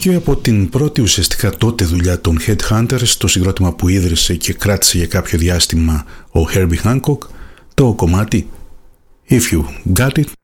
και από την πρώτη ουσιαστικά τότε δουλειά των Headhunters, το συγκρότημα που ίδρυσε και κράτησε για κάποιο διάστημα ο Herbie Hancock, το κομμάτι If You Got It.